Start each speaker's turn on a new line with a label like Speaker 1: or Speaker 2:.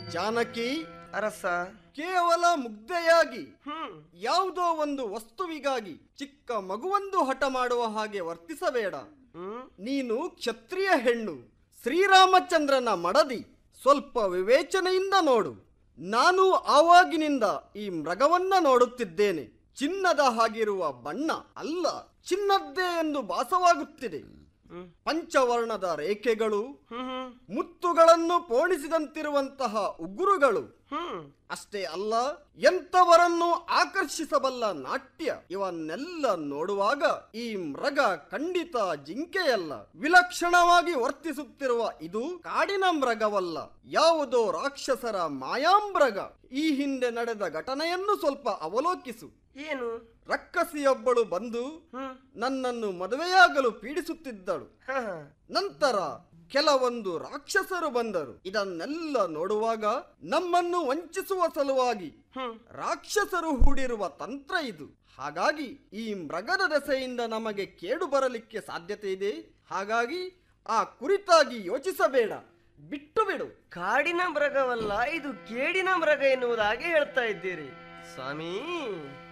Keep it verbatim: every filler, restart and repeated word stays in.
Speaker 1: ಜಾನಕಿ
Speaker 2: ಅರಸ,
Speaker 1: ಕೇವಲ ಮುಗ್ಧೆಯಾಗಿ
Speaker 2: ಹ್ಮ್
Speaker 1: ಯಾವುದೋ ಒಂದು ವಸ್ತುವಿಗಾಗಿ ಚಿಕ್ಕ ಮಗುವೊಂದು ಹಠ ಮಾಡುವ ಹಾಗೆ ವರ್ತಿಸಬೇಡ.
Speaker 2: ಹ್ಮ್
Speaker 1: ನೀನು ಕ್ಷತ್ರಿಯ ಹೆಣ್ಣು, ಶ್ರೀರಾಮಚಂದ್ರನ ಮಡದಿ. ಸ್ವಲ್ಪ ವಿವೇಚನೆಯಿಂದ ನೋಡು. ನಾನು ಆವಾಗಿನಿಂದ ಈ ಮೃಗವನ್ನ ನೋಡುತ್ತಿದ್ದೇನೆ. ಚಿನ್ನದ ಹಾಗಿರುವ ಬಣ್ಣ ಅಲ್ಲ, ಚಿನ್ನದ್ದೇ ಎಂದು ಭಾಸವಾಗುತ್ತಿದೆ.
Speaker 2: ಹ್ಮ್
Speaker 1: ಪಂಚವರ್ಣದ ರೇಖೆಗಳು,
Speaker 2: ಹ್ಮ್ ಹ್ಮ್
Speaker 1: ಮುತ್ತುಗಳನ್ನು ಪೋಣಿಸಿದಂತಿರುವಂತಹ ಉಗುರುಗಳು.
Speaker 2: ಹ್ಮ್
Speaker 1: ಅಷ್ಟೇ ಅಲ್ಲ, ಎಂಥವರನ್ನು ಆಕರ್ಷಿಸಬಲ್ಲ ನಾಟ್ಯ. ಇವನ್ನೆಲ್ಲ ನೋಡುವಾಗ ಈ ಮೃಗ ಖಂಡಿತ ಜಿಂಕೆಯಲ್ಲ. ವಿಲಕ್ಷಣವಾಗಿ ವರ್ತಿಸುತ್ತಿರುವ ಇದು ಕಾಡಿನ ಮೃಗವಲ್ಲ, ಯಾವುದೋ ರಾಕ್ಷಸರ ಮಾಯಾಮೃಗ. ಈ ಹಿಂದೆ ನಡೆದ ಘಟನೆಯನ್ನು ಸ್ವಲ್ಪ ಅವಲೋಕಿಸು.
Speaker 2: ಏನು?
Speaker 1: ರಕ್ಕಸಿಯೊಬ್ಬಳು ಬಂದು
Speaker 2: ಹ್ಮ್
Speaker 1: ನನ್ನನ್ನು ಮದುವೆಯಾಗಲು ಪೀಡಿಸುತ್ತಿದ್ದಳು.
Speaker 2: ಹ ಹ.
Speaker 1: ನಂತರ ಕೆಲವೊಂದು ರಾಕ್ಷಸರು ಬಂದರು. ಇದನ್ನೆಲ್ಲ ನೋಡುವಾಗ ನಮ್ಮನ್ನು ವಂಚಿಸುವ ಸಲುವಾಗಿ
Speaker 2: ಹ್ಮ್
Speaker 1: ರಾಕ್ಷಸರು ಹೂಡಿರುವ ತಂತ್ರ ಇದು. ಹಾಗಾಗಿ ಈ ಮೃಗದ ದೆಸೆಯಿಂದ ನಮಗೆ ಕೇಡು ಬರಲಿಕ್ಕೆ ಸಾಧ್ಯತೆ ಇದೆ. ಹಾಗಾಗಿ ಆ ಕುರಿತಾಗಿ ಯೋಚಿಸಬೇಡ, ಬಿಟ್ಟು ಬಿಡು.
Speaker 2: ಕಾಡಿನ ಮೃಗವಲ್ಲ, ಇದು ಕೇಡಿನ ಮೃಗ ಎನ್ನುವುದಾಗಿ ಹೇಳ್ತಾ ಇದ್ದೀರಿ ಸ್ವಾಮಿ.